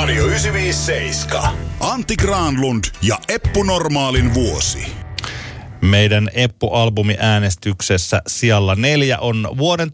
Radio 957. Antti Granlund ja Eppu Normaalin vuosi. Meidän Eppu-albumi-äänestyksessä sijalla 4 on vuoden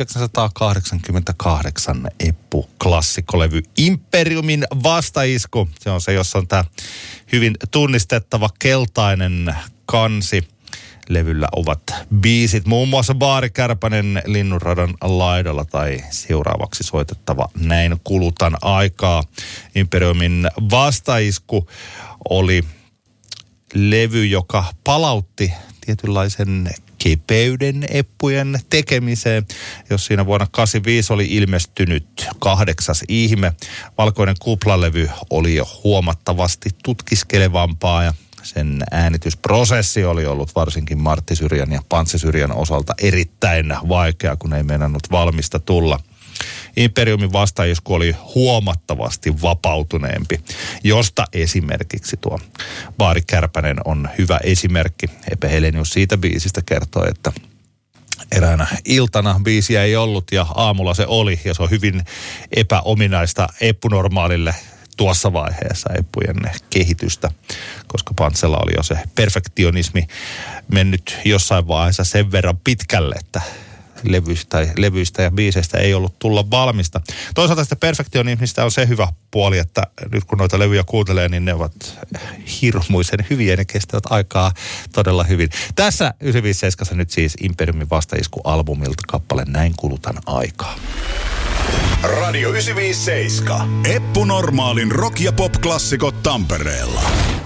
1988 Eppu-klassikkolevy Imperiumin vastaisku. Se on se, jossa on tämä hyvin tunnistettava keltainen kansi. Levyllä ovat biisit, muun muassa Baari Kärpänen Linnunradan laidalla tai seuraavaksi soitettava Näin kulutan aikaa. Imperiumin vastaisku oli levy, joka palautti tietynlaisen kepeyden Eppujen tekemiseen. Jos siinä vuonna 1985 oli ilmestynyt 8. ihme, Valkoinen kuplalevy oli jo huomattavasti tutkiskelevampaa ja sen äänitysprosessi oli ollut varsinkin Martti Syrjän ja Pantsi Syrjän osalta erittäin vaikea, kun ei meinannut valmista tulla. Imperiumin vastaisku oli huomattavasti vapautuneempi, josta esimerkiksi tuo Baari Kärpänen on hyvä esimerkki. Epe Helenius siitä biisistä kertoi, että eräänä iltana biisiä ei ollut ja aamulla se oli, ja se on hyvin epäominaista Eppu-normaalille tuossa vaiheessa Eppujen kehitystä, koska Pantsella oli jo se perfektionismi mennyt jossain vaiheessa sen verran pitkälle, että levyistä ja biiseistä ei ollut tulla valmista. Toisaalta sitä perfektionismista on se hyvä puoli, että nyt kun noita levyjä kuuntelee, niin ne ovat hirmuisen hyviä ja ne kestävät aikaa todella hyvin. Tässä 957 nyt siis Imperiumin vastaisku-albumilta kappale Näin kulutan aikaa. Radio 957. Eppu Normaalin rock- ja pop-klassikot Tampereella.